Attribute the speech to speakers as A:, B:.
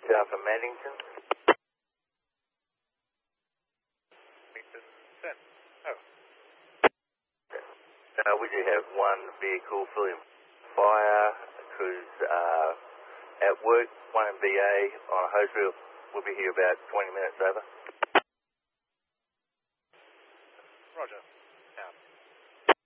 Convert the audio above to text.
A: from Maddington. We do have one vehicle fully on fire. Crews at work, one in VA on a hose reel. We'll be here about 20 minutes over.
B: Roger.